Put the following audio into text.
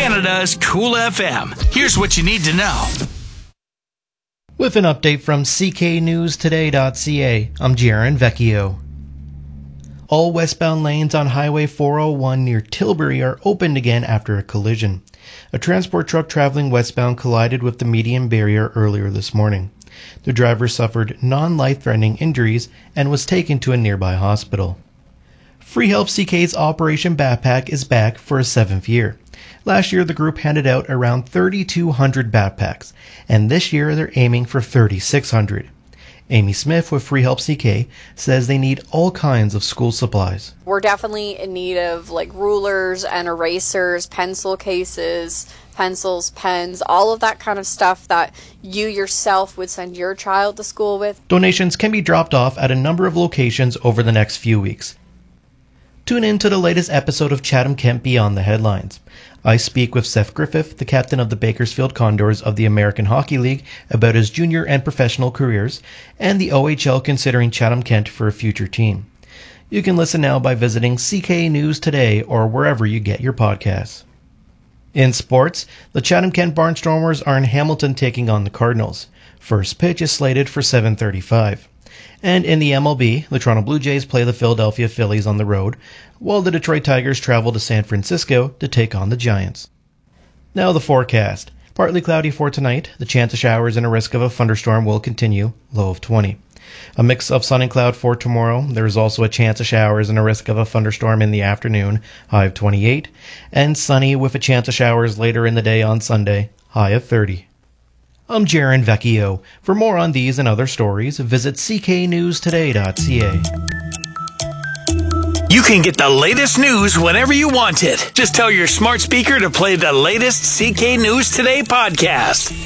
Canada's Cool FM. Here's what you need to know. With an update from cknewstoday.ca, I'm Jaron Vecchio. All westbound lanes on Highway 401 near Tilbury are opened again after a collision. A transport truck traveling westbound collided with the median barrier earlier this morning. The driver suffered non-life-threatening injuries and was taken to a nearby hospital. Free Help CK's Operation Backpack is back for a 7th year. Last year, the group handed out around 3,200 backpacks, and this year they're aiming for 3,600. Amy Smith with Free Help CK says they need all kinds of school supplies. We're definitely in need of rulers and erasers, pencil cases, pencils, pens, all of that kind of stuff that you yourself would send your child to school with. Donations can be dropped off at a number of locations over the next few weeks. Tune in to the latest episode of Chatham-Kent Beyond the Headlines. I speak with Seth Griffith, the captain of the Bakersfield Condors of the American Hockey League, about his junior and professional careers, and the OHL considering Chatham-Kent for a future team. You can listen now by visiting CK News Today or wherever you get your podcasts. In sports, the Chatham-Kent Barnstormers are in Hamilton taking on the Cardinals. First pitch is slated for 7:35. And in the MLB, the Toronto Blue Jays play the Philadelphia Phillies on the road, while the Detroit Tigers travel to San Francisco to take on the Giants. Now the forecast. Partly cloudy for tonight. The chance of showers and a risk of a thunderstorm will continue, low of 20. A mix of sun and cloud for tomorrow. There is also a chance of showers and a risk of a thunderstorm in the afternoon, high of 28. And sunny with a chance of showers later in the day on Sunday, high of 30. I'm Jaron Vecchio. For more on these and other stories, visit cknewstoday.ca. You can get the latest news whenever you want it. Just tell your smart speaker to play the latest CK News Today podcast.